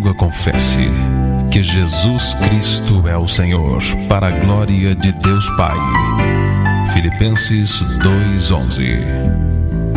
língua confesse que Jesus Cristo é o Senhor, para a glória de Deus Pai. Filipenses 2:11.